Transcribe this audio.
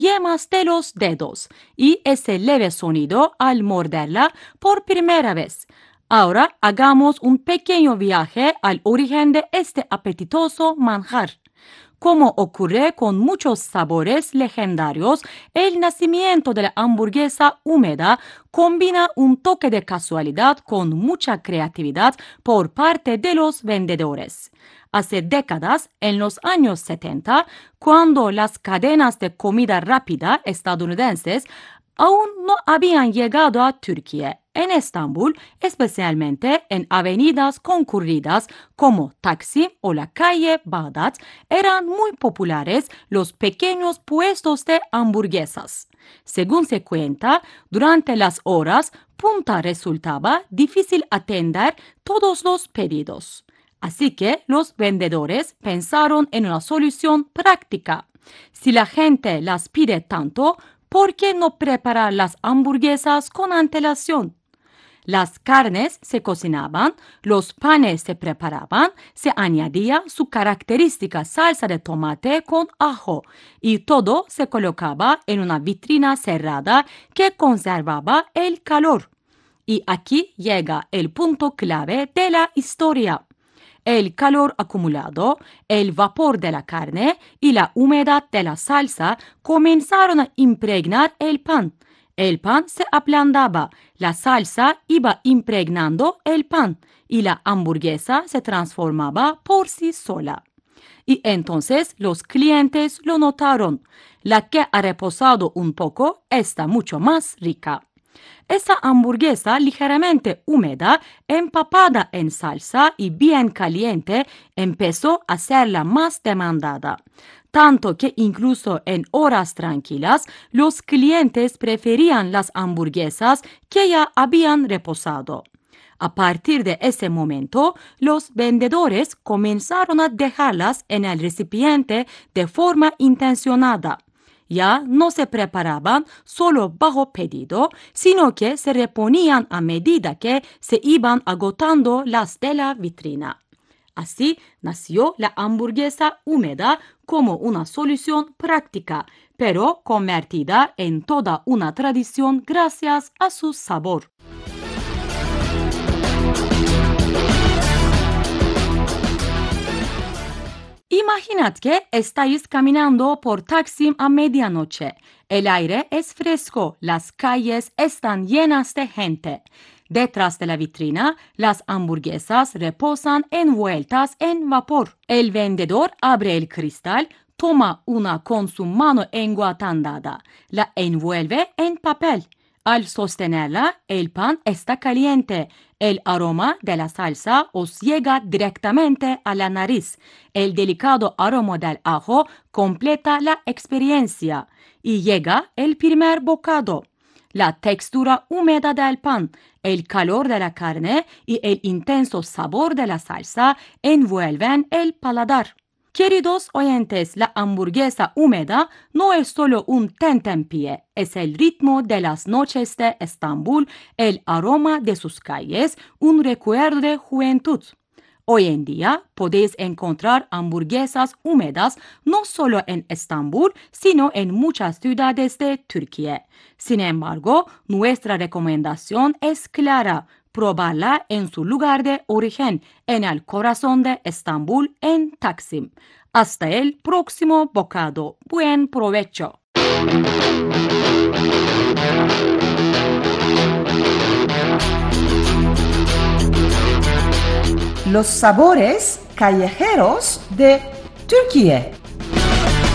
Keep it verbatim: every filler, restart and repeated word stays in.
yemas de los dedos y ese leve sonido al morderla por primera vez. Ahora hagamos un pequeño viaje al origen de este apetitoso manjar. Como ocurre con muchos sabores legendarios, el nacimiento de la hamburguesa húmeda combina un toque de casualidad con mucha creatividad por parte de los vendedores. Hace décadas, en los años setenta, cuando las cadenas de comida rápida estadounidenses aún no habían llegado a Turquía, en Estambul, especialmente en avenidas concurridas como Taksim o la calle Bağdat, eran muy populares los pequeños puestos de hamburguesas. Según se cuenta, durante las horas punta resultaba difícil atender todos los pedidos. Así que los vendedores pensaron en una solución práctica. Si la gente las pide tanto, ¿por qué no preparar las hamburguesas con antelación? Las carnes se cocinaban, los panes se preparaban, se añadía su característica salsa de tomate con ajo y todo se colocaba en una vitrina cerrada que conservaba el calor. Y aquí llega el punto clave de la historia. El calor acumulado, el vapor de la carne y la humedad de la salsa comenzaron a impregnar el pan. El pan se ablandaba, la salsa iba impregnando el pan y la hamburguesa se transformaba por sí sola. Y entonces los clientes lo notaron. La que ha reposado un poco está mucho más rica. Esa hamburguesa ligeramente húmeda, empapada en salsa y bien caliente, empezó a ser la más demandada. Tanto que incluso en horas tranquilas, los clientes preferían las hamburguesas que ya habían reposado. A partir de ese momento, los vendedores comenzaron a dejarlas en el recipiente de forma intencionada. Ya no se preparaban solo bajo pedido, sino que se reponían a medida que se iban agotando las de la vitrina. Así nació la hamburguesa húmeda como una solución práctica, pero convertida en toda una tradición gracias a su sabor. Imaginad que estáis caminando por Taksim a medianoche. El aire es fresco, las calles están llenas de gente. Detrás de la vitrina, las hamburguesas reposan envueltas en vapor. El vendedor abre el cristal, toma una con su mano enguatandada, la envuelve en papel. Al sostenerla, el pan está caliente. El aroma de la salsa os llega directamente a la nariz. El delicado aroma del ajo completa la experiencia. Y llega el primer bocado. La textura húmeda del pan, el calor de la carne y el intenso sabor de la salsa envuelven el paladar. Queridos oyentes, la hamburguesa húmeda no es solo un tentempié, es el ritmo de las noches de Estambul, el aroma de sus calles, un recuerdo de juventud. Hoy en día podéis encontrar hamburguesas húmedas no solo en Estambul, sino en muchas ciudades de Turquía. Sin embargo, nuestra recomendación es clara. Probarla en su lugar de origen, en el corazón de Estambul, en Taksim. Hasta el próximo bocado. Buen provecho. Los sabores callejeros de Turquía.